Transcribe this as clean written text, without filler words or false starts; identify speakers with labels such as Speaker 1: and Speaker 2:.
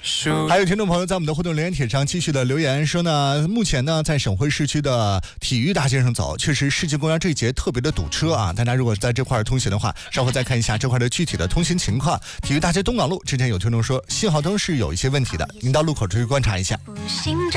Speaker 1: 还有听众朋友在我们的互动留言帖上继续的留言说呢，目前呢在省会市区的体育大街上走，确实世纪公园这一节特别的堵车啊，大家如果在这块通行的话，稍后再看一下这块的具体的通行情况。体育大街东港路之前有听众说信号灯是有一些问题的，您到路口去观察一下。